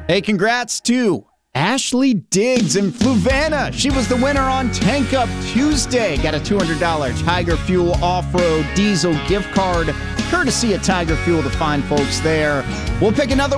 Hey, congrats to Ashley Diggs in Fluvanna. She was the winner on Tank Up Tuesday. Got a $200 Tiger Fuel off-road diesel gift card, courtesy of Tiger Fuel, the fine folks there. We'll pick another